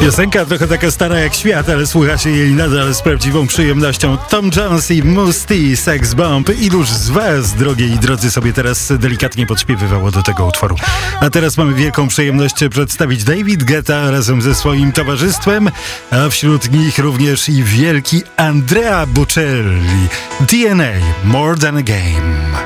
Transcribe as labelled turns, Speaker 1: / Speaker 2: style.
Speaker 1: Piosenka trochę taka stara jak świat, ale słucha się jej nadal z prawdziwą przyjemnością. Tom Jones i Mousse T, Sex Bomb. Iluż z was, drogie i drodzy, sobie teraz delikatnie podśpiewywało do tego utworu. A teraz mamy wielką przyjemność przedstawić David Guetta razem ze swoim towarzystwem, a wśród nich również i wielki Andrea Bocelli. DNA, More Than a Game.